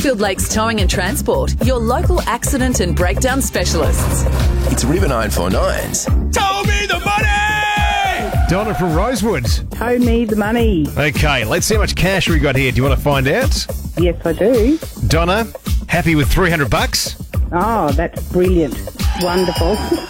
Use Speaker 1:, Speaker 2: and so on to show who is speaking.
Speaker 1: Westfield Lakes Towing and Transport, your local accident and breakdown specialists.
Speaker 2: It's River 949's Tow Me the Money!
Speaker 3: Donna from Rosewood.
Speaker 4: Tow me the money.
Speaker 3: Okay, let's see how much cash we got here. Do you want to find out?
Speaker 4: Yes, I do.
Speaker 3: Donna, happy with $300?
Speaker 4: Oh, that's brilliant. Wonderful.